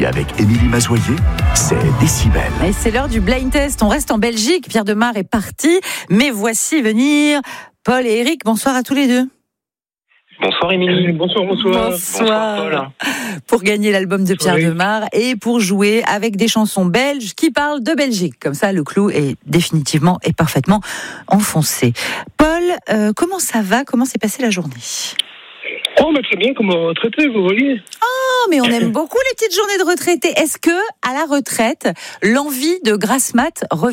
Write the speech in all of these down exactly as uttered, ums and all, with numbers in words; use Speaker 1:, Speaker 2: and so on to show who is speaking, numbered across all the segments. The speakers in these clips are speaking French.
Speaker 1: Et avec Émilie Mazoyer, c'est Décibel.
Speaker 2: Et c'est l'heure du blind test. On reste en Belgique. Pierre Demar est parti. Mais voici venir Paul et Eric. Bonsoir à tous les deux.
Speaker 3: Bonsoir Émilie.
Speaker 4: Bonsoir, bonsoir.
Speaker 2: Bonsoir.
Speaker 3: Bonsoir Paul.
Speaker 2: Pour gagner l'album de Pierre
Speaker 4: Oui.
Speaker 2: Demar et pour jouer avec des chansons belges qui parlent de Belgique. Comme ça, le clou est définitivement et parfaitement enfoncé. Paul, euh, comment ça va ? Comment s'est passée la journée ?
Speaker 4: Oh, mais très bien, comme retraité, vous voyez.
Speaker 2: Oh, mais on aime beaucoup les petites journées de retraités. Est-ce que, à la retraite, l'envie de grasse mat revient ?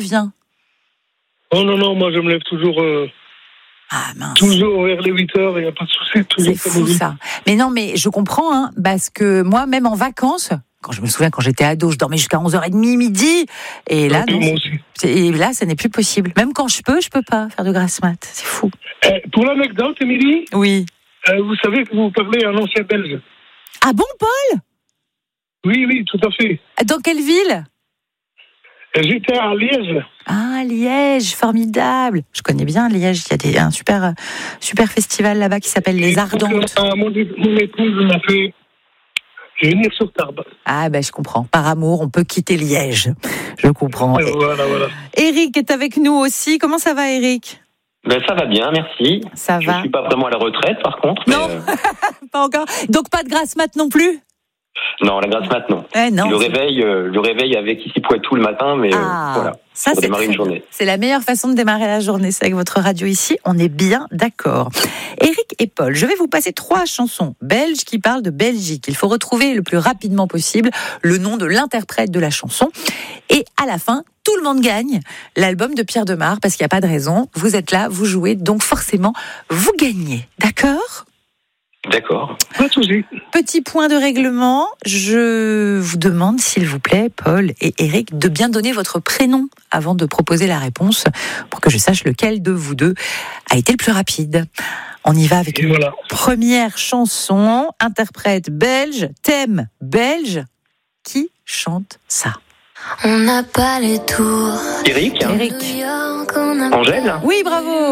Speaker 4: Oh non, non, moi je me lève toujours, euh,
Speaker 2: Ah mince.
Speaker 4: toujours vers les huit heures, il n'y a pas de souci. Toujours
Speaker 2: C'est
Speaker 4: comme
Speaker 2: fou
Speaker 4: vous.
Speaker 2: ça. Mais non, mais je comprends, hein, parce que moi, même en vacances, quand je me souviens quand j'étais ado, je dormais jusqu'à onze heures trente, midi. Et là,
Speaker 4: Et
Speaker 2: non,
Speaker 4: moi aussi.
Speaker 2: c'est- et là, ça n'est plus possible. Même quand je peux, je peux pas faire de grasse mat. C'est fou.
Speaker 4: Euh, pour l'anecdote, Émilie,
Speaker 2: Oui.
Speaker 4: euh, vous savez que vous parlez un ancien belge.
Speaker 2: Ah bon, Paul ?
Speaker 4: Oui, oui, tout à fait.
Speaker 2: Dans quelle ville ?
Speaker 4: Euh, J'étais à Liège.
Speaker 2: Ah, Liège, formidable. Je connais bien Liège. Il y a des, un super, euh, super festival là-bas qui s'appelle Les Ardentes.
Speaker 4: Euh, mon, mon épouse m'a fait venir sur Tarbes.
Speaker 2: Ah, ben, je comprends. Par amour, on peut quitter Liège. Je comprends.
Speaker 4: Euh, voilà, voilà.
Speaker 2: Eric est avec nous aussi. Comment ça va, Eric ?
Speaker 3: Ben, ça va bien, merci.
Speaker 2: Ça
Speaker 3: Je
Speaker 2: va.
Speaker 3: ne suis pas vraiment à la retraite par contre.
Speaker 2: Non.
Speaker 3: mais, euh,
Speaker 2: Pas encore. Donc, pas de grasse mat non plus ?
Speaker 3: non, la grasse mat, non.
Speaker 2: Eh non.
Speaker 3: le,
Speaker 2: c'est-
Speaker 3: réveil, euh, le réveil avec ici Poitou le matin, mais euh,
Speaker 2: Ah,
Speaker 3: voilà,
Speaker 2: ça,
Speaker 3: pour
Speaker 2: c'est
Speaker 3: démarrer
Speaker 2: très
Speaker 3: une journée.
Speaker 2: bien. C'est la meilleure façon de démarrer la journée. C'est avec votre radio ici. On est bien d'accord. Eric et Paul, je vais vous passer trois chansons belges qui parlent de Belgique. Il faut retrouver le plus rapidement possible le nom de l'interprète de la chanson. Et à la fin, tout le monde gagne l'album de Pierre Demar parce qu'il n'y a pas de raison. Vous êtes là, vous jouez, donc forcément, vous gagnez. D'accord ?
Speaker 3: D'accord.
Speaker 4: Pas de souci.
Speaker 2: Petit point de règlement, je vous demande, s'il vous plaît, Paul et Eric, de bien donner votre prénom avant de proposer la réponse pour que je sache lequel de vous deux a été le plus rapide. On y va avec
Speaker 4: Et
Speaker 2: une
Speaker 4: voilà.
Speaker 2: première chanson, interprète belge, thème belge. Qui chante ça ?
Speaker 5: On n'a pas les tours.
Speaker 3: Eric,
Speaker 2: Eric.
Speaker 5: New York, on n'a
Speaker 3: Angèle.
Speaker 2: Oui, bravo !